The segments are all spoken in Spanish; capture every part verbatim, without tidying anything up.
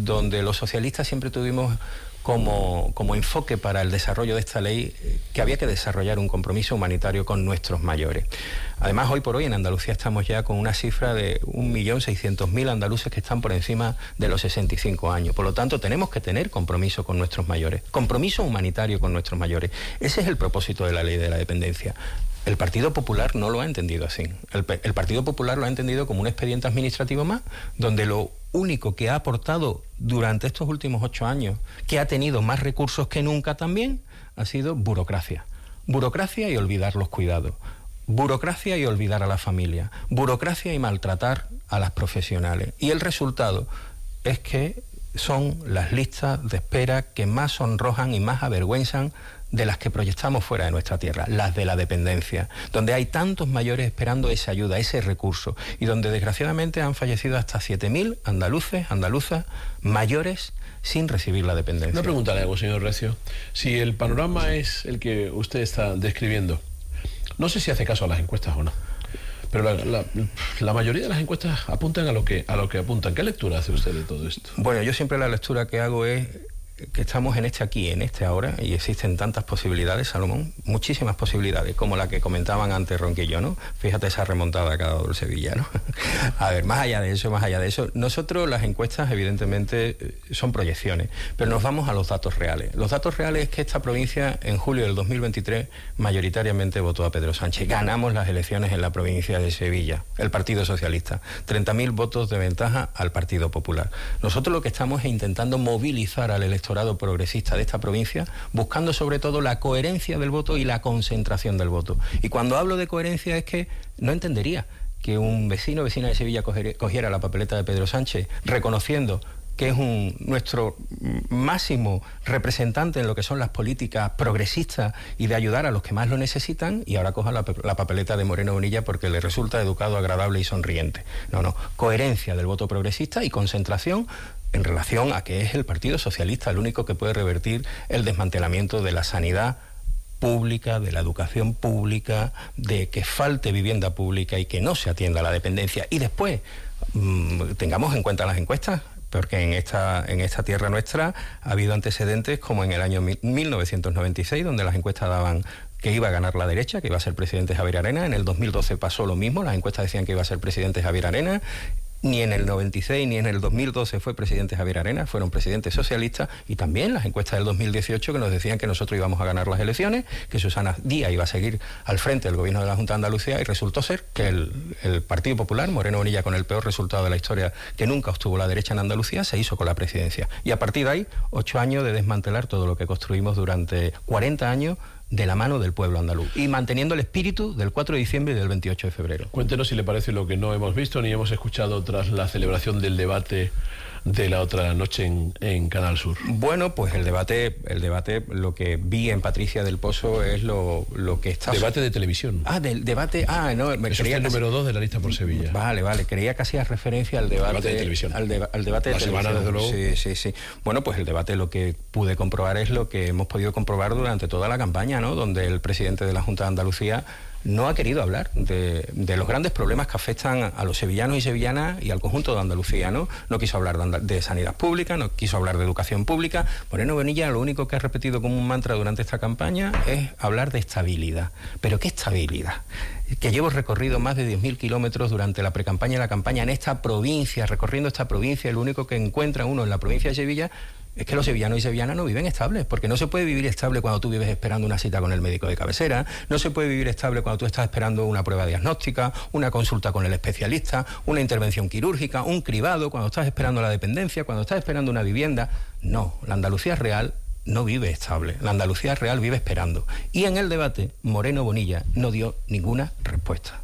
donde los socialistas siempre tuvimos como, como enfoque para el desarrollo de esta ley que había que desarrollar un compromiso humanitario con nuestros mayores. Además, hoy por hoy en Andalucía estamos ya con una cifra de un millón seiscientos mil andaluces que están por encima de los sesenta y cinco años. Por lo tanto, tenemos que tener compromiso con nuestros mayores, compromiso humanitario con nuestros mayores. Ese es el propósito de la ley de la dependencia. El Partido Popular no lo ha entendido así. El, el Partido Popular lo ha entendido como un expediente administrativo más, donde lo único que ha aportado durante estos últimos ocho años, que ha tenido más recursos que nunca también, ha sido burocracia. Burocracia y olvidar los cuidados. Burocracia y olvidar a la familia. Burocracia y maltratar a las profesionales. Y el resultado es que son las listas de espera que más sonrojan y más avergüenzan de las que proyectamos fuera de nuestra tierra, las de la dependencia, donde hay tantos mayores esperando esa ayuda, ese recurso, y donde desgraciadamente han fallecido hasta siete mil andaluces, andaluzas, mayores, sin recibir la dependencia. Una pregunta le hago, señor Recio. Si el panorama es el que usted está describiendo, no sé si hace caso a las encuestas o no, pero la, la, la mayoría de las encuestas apuntan a lo que a lo que apuntan. ¿Qué lectura hace usted de todo esto? Bueno, yo siempre la lectura que hago es que estamos en este aquí, en este ahora, y existen tantas posibilidades, Salomón, muchísimas posibilidades, como la que comentaban antes Ronquillo, ¿no? Fíjate esa remontada que ha dado el Sevilla, ¿no? A ver, más allá de eso, más allá de eso, nosotros las encuestas evidentemente son proyecciones, pero nos vamos a los datos reales. Los datos reales es que esta provincia en julio del dos mil veintitrés mayoritariamente votó a Pedro Sánchez. Ganamos las elecciones en la provincia de Sevilla, el Partido Socialista. treinta mil votos de ventaja al Partido Popular. Nosotros lo que estamos es intentando movilizar al electorado progresista de esta provincia, buscando sobre todo la coherencia del voto y la concentración del voto. Y cuando hablo de coherencia es que no entendería que un vecino o vecina de Sevilla cogiera la papeleta de Pedro Sánchez, reconociendo que es un, nuestro máximo representante en lo que son las políticas progresistas y de ayudar a los que más lo necesitan, y ahora coja la, la papeleta de Moreno Bonilla porque le resulta educado, agradable y sonriente. No, no, coherencia del voto progresista y concentración en relación a que es el Partido Socialista el único que puede revertir el desmantelamiento de la sanidad pública, de la educación pública, de que falte vivienda pública y que no se atienda a la dependencia. Y después, mmm, tengamos en cuenta las encuestas, porque en esta, en esta tierra nuestra ha habido antecedentes como en el año mil novecientos noventa y seis, donde las encuestas daban que iba a ganar la derecha, que iba a ser presidente Javier Arenas. En el dos mil doce pasó lo mismo, las encuestas decían que iba a ser presidente Javier Arenas. Ni en el noventa y seis ni en el dos mil doce fue presidente Javier Arenas, fueron presidentes socialistas, y también las encuestas del dos mil dieciocho que nos decían que nosotros íbamos a ganar las elecciones, que Susana Díaz iba a seguir al frente del gobierno de la Junta de Andalucía, y resultó ser que el, el Partido Popular, Moreno Bonilla, con el peor resultado de la historia que nunca obtuvo la derecha en Andalucía, se hizo con la presidencia. Y a partir de ahí, ocho años de desmantelar todo lo que construimos durante cuarenta años de la mano del pueblo andaluz y manteniendo el espíritu del cuatro de diciembre y del veintiocho de febrero. Cuéntenos si le parece lo que no hemos visto ni hemos escuchado tras la celebración del debate de la otra noche en, en Canal Sur. Bueno, pues el debate, el debate, lo que vi en Patricia del Pozo es lo, lo que está... Debate de televisión. Ah, del debate... Ah, no, me Eso creía... es el casi... número dos de la lista por Sevilla. Vale, vale, creía que hacía referencia al debate... debate de televisión. Al, de, al debate la de semana, televisión. desde luego. Sí, sí, sí. Bueno, pues el debate lo que pude comprobar es lo que hemos podido comprobar durante toda la campaña, ¿no? Donde el presidente de la Junta de Andalucía no ha querido hablar de, de los grandes problemas que afectan a los sevillanos y sevillanas y al conjunto de Andalucía, ¿no? No quiso hablar de, de sanidad pública, no quiso hablar de educación pública. Moreno Bonilla lo único que ha repetido como un mantra durante esta campaña es hablar de estabilidad. ¿Pero qué estabilidad? Que llevo recorrido más de diez mil kilómetros durante la precampaña y la campaña en esta provincia, recorriendo esta provincia, y lo único que encuentra uno en la provincia de Sevilla es que los sevillanos y sevillanas no viven estables, porque no se puede vivir estable cuando tú vives esperando una cita con el médico de cabecera, no se puede vivir estable cuando tú estás esperando una prueba diagnóstica, una consulta con el especialista, una intervención quirúrgica, un cribado, cuando estás esperando la dependencia, cuando estás esperando una vivienda. No, la Andalucía real no vive estable, la Andalucía real vive esperando. Y en el debate, Moreno Bonilla no dio ninguna respuesta.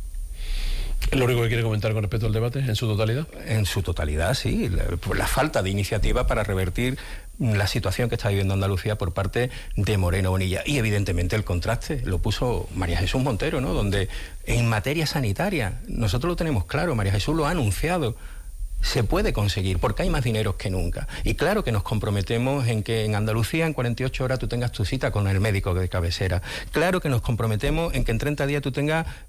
¿Es lo único que quiere comentar con respecto al debate, en su totalidad? En su totalidad, sí. La, la falta de iniciativa para revertir la situación que está viviendo Andalucía por parte de Moreno Bonilla. Y evidentemente el contraste lo puso María Jesús Montero, ¿no? Donde en materia sanitaria, nosotros lo tenemos claro, María Jesús lo ha anunciado, se puede conseguir, porque hay más dinero que nunca. Y claro que nos comprometemos en que en Andalucía en cuarenta y ocho horas tú tengas tu cita con el médico de cabecera. Claro que nos comprometemos en que en treinta días tú tengas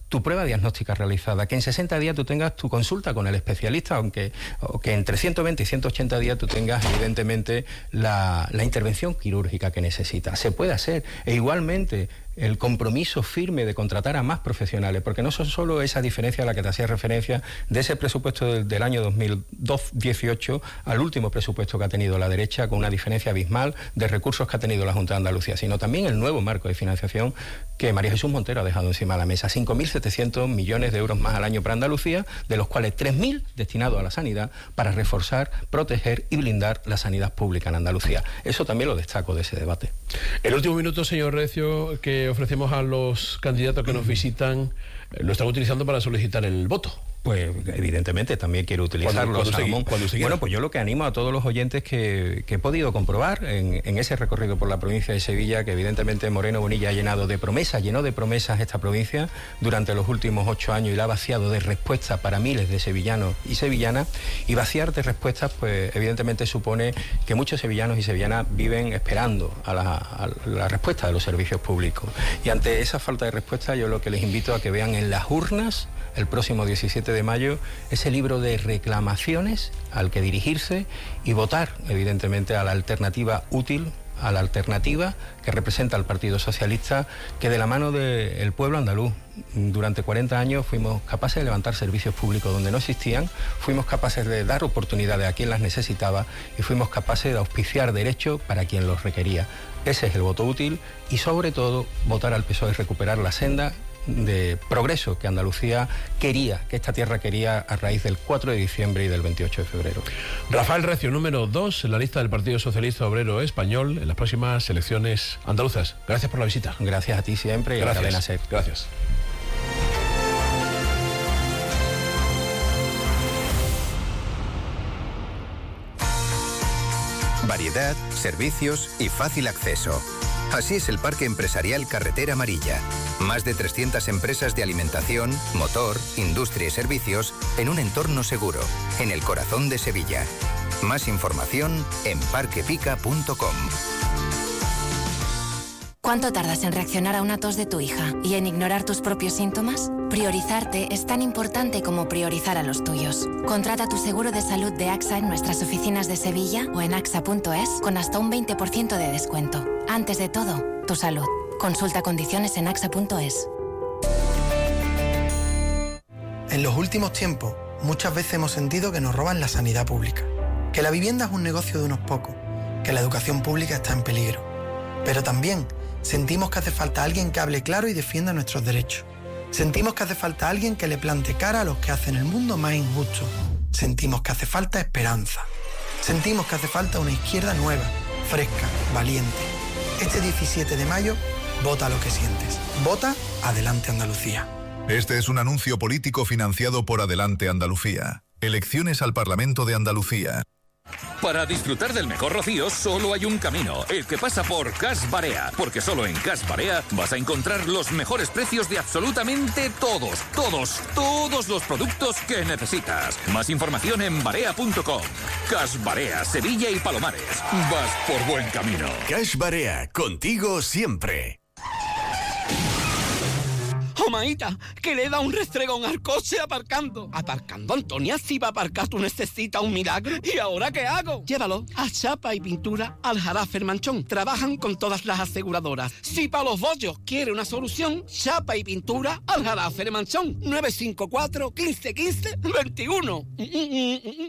tu prueba diagnóstica realizada, que en sesenta días tú tengas tu consulta con el especialista, aunque o que entre ciento veinte y ciento ochenta días tú tengas evidentemente la, la intervención quirúrgica que necesitas. Se puede hacer. E igualmente el compromiso firme de contratar a más profesionales, porque no son solo esa diferencia a la que te hacía referencia de ese presupuesto del, del año dos mil dieciocho al último presupuesto que ha tenido la derecha, con una diferencia abismal de recursos que ha tenido la Junta de Andalucía, sino también el nuevo marco de financiación que María Jesús Montero ha dejado encima de la mesa. cinco mil setecientos millones de euros más al año para Andalucía, de los cuales tres mil destinados a la sanidad para reforzar, proteger y blindar la sanidad pública en Andalucía. Eso también lo destaco de ese debate. El último minuto, señor Recio, que ofrecemos a los candidatos que nos visitan, lo están utilizando para solicitar el voto. Pues evidentemente también quiero utilizarlo. Cuando, cuando usted, cuando usted bueno, pues yo lo que animo a todos los oyentes que, que he podido comprobar en, en ese recorrido por la provincia de Sevilla, que evidentemente Moreno Bonilla ha llenado de promesas, llenó de promesas esta provincia durante los últimos ocho años y la ha vaciado de respuestas para miles de sevillanos y sevillanas, y vaciar de respuestas pues evidentemente supone que muchos sevillanos y sevillanas viven esperando a la, a la respuesta de los servicios públicos, y ante esa falta de respuesta yo lo que les invito a que vean en las urnas el próximo diecisiete de mayo ese libro de reclamaciones al que dirigirse y votar evidentemente a la alternativa útil, a la alternativa que representa al Partido Socialista, que de la mano del pueblo andaluz durante cuarenta años fuimos capaces de levantar servicios públicos donde no existían, fuimos capaces de dar oportunidades a quien las necesitaba y fuimos capaces de auspiciar derechos para quien los requería. Ese es el voto útil, y sobre todo votar al P S O E y recuperar la senda de progreso que Andalucía quería, que esta tierra quería a raíz del cuatro de diciembre y del veintiocho de febrero. Rafael Recio, número dos en la lista del Partido Socialista Obrero Español en las próximas elecciones andaluzas. Gracias por la visita. Gracias a ti siempre y Gracias. a la cadena SER. Gracias. Variedad, servicios y fácil acceso. Así es el Parque Empresarial Carretera Amarilla. Más de trescientas empresas de alimentación, motor, industria y servicios en un entorno seguro, en el corazón de Sevilla. Más información en parquepica punto com. ¿Cuánto tardas en reaccionar a una tos de tu hija y en ignorar tus propios síntomas? Priorizarte es tan importante como priorizar a los tuyos. Contrata tu seguro de salud de AXA en nuestras oficinas de Sevilla o en axa punto es con hasta un veinte por ciento de descuento. Antes de todo, tu salud. Consulta condiciones en axa punto es. En los últimos tiempos, muchas veces hemos sentido que nos roban la sanidad pública, que la vivienda es un negocio de unos pocos, que la educación pública está en peligro. Pero también sentimos que hace falta alguien que hable claro y defienda nuestros derechos. Sentimos que hace falta alguien que le plante cara a los que hacen el mundo más injusto. Sentimos que hace falta esperanza. Sentimos que hace falta una izquierda nueva, fresca, valiente. Este diecisiete de mayo, vota lo que sientes. Vota Adelante Andalucía. Este es un anuncio político financiado por Adelante Andalucía. Elecciones al Parlamento de Andalucía. Para disfrutar del mejor rocío solo hay un camino, el que pasa por Cash Barea, porque solo en Cash Barea vas a encontrar los mejores precios de absolutamente todos, todos, todos los productos que necesitas. Más información en barea punto com. Cash Barea, Sevilla y Palomares. Vas por buen camino. Cash Barea, contigo siempre. Maíta, que le da un restregón al coche aparcando. Aparcando, Antonia, si va a aparcar tú necesitas un milagro. ¿Y ahora qué hago? Llévalo a Chapa y Pintura Aljarafe Manchón. Trabajan con todas las aseguradoras. Si para los bollos quiere una solución, Chapa y Pintura Aljarafe Manchón. nueve cinco cuatro, quince quince, veintiuno.